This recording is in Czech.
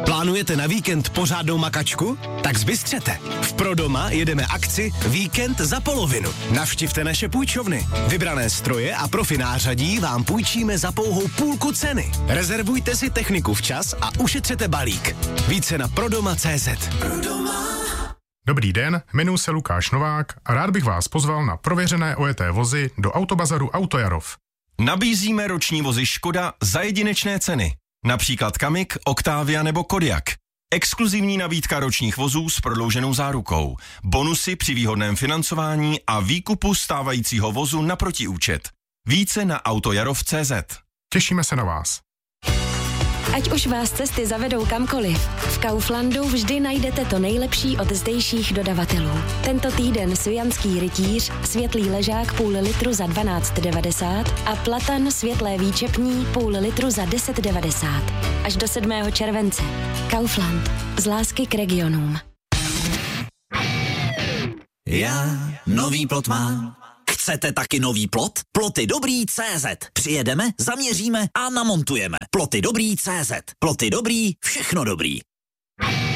Plánujete na víkend pořádnou makačku? Tak zbystřete. V Prodoma jedeme akci Víkend za polovinu. Navštivte naše půjčovny. Vybrané stroje a profi nářadí vám půjčíme za pouhou půlku ceny. Rezervujte si techniku včas a ušetřete balík. Více na prodoma.cz. Dobrý den, jmenuji se Lukáš Novák a rád bych vás pozval na prověřené ojeté vozy do Autobazaru Autojarov. Nabízíme roční vozy Škoda za jedinečné ceny. Například Kamik, Octavia nebo Kodiaq. Exkluzivní nabídka ročních vozů s prodlouženou zárukou. Bonusy při výhodném financování a výkupu stávajícího vozu na protiúčet. Více na autojarov.cz. Těšíme se na vás. Ať už vás cesty zavedou kamkoliv, v Kauflandu vždy najdete to nejlepší od zdejších dodavatelů. Tento týden Svijanský rytíř, světlý ležák půl litru za 12,90 a platan světlé výčepní půl litru za 10,90. Až do 7. července. Kaufland. Z lásky k regionům. Já nový plot mám. Chcete taky nový plot? Ploty dobrý CZ. Přijedeme, zaměříme a namontujeme. Ploty dobrý CZ. Ploty dobrý, všechno dobrý.